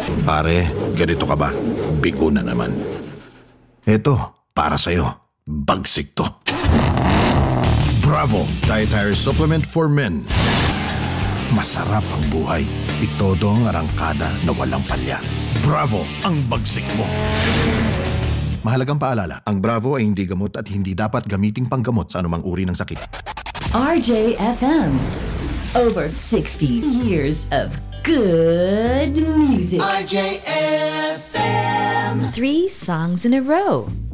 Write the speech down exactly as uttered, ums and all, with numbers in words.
Pare, ganito ka ba? Bigo na naman. Eto, para sa'yo. Bagsik to. Bravo! Dietary Supplement for Men. Masarap ang buhay. Itodo ang arangkada na walang palya. Bravo! Ang bagsik mo. Mahalagang paalala, ang Bravo ay hindi gamot at hindi dapat gamiting panggamot sa anumang uri ng sakit. R J F M. Over sixty years of good music. R J F M. Three songs in a row.